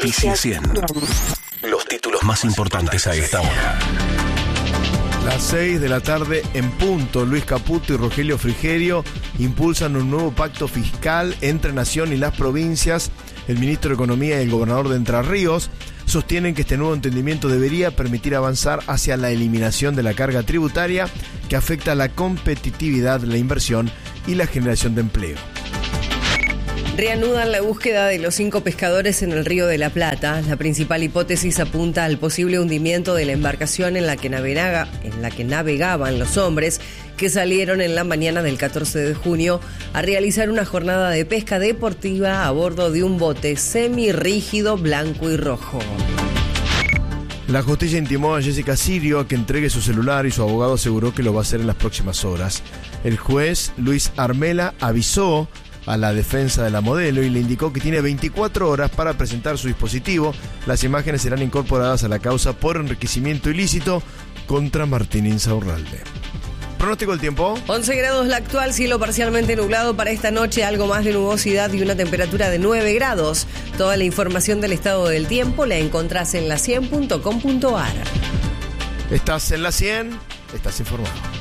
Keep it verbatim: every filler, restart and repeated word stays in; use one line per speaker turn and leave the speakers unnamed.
Noticias cien. Los títulos más importantes a esta hora.
Las seis de la tarde en punto, Luis Caputo y Rogelio Frigerio impulsan un nuevo pacto fiscal entre Nación y las provincias. El ministro de Economía y el gobernador de Entre Ríos sostienen que este nuevo entendimiento debería permitir avanzar hacia la eliminación de la carga tributaria que afecta la competitividad, la inversión y la generación de empleo.
Reanudan la búsqueda de los cinco pescadores en el Río de la Plata. La principal hipótesis apunta al posible hundimiento de la embarcación en la que navega, en la que navegaban los hombres que salieron en la mañana del catorce de junio a realizar una jornada de pesca deportiva a bordo de un bote semirrígido blanco y rojo.
La justicia intimó a Jessica Sirio a que entregue su celular y su abogado aseguró que lo va a hacer en las próximas horas. El juez Luis Armela avisó a la defensa de la modelo y le indicó que tiene veinticuatro horas para presentar su dispositivo. Las imágenes serán incorporadas a la causa por enriquecimiento ilícito contra Martín Insaurralde. Pronóstico del tiempo.
once grados la actual, cielo parcialmente nublado para esta noche, algo más de nubosidad y una temperatura de nueve grados. Toda la información del estado del tiempo la encontrás en la cien punto com punto a r.
Estás en la cien, estás informado.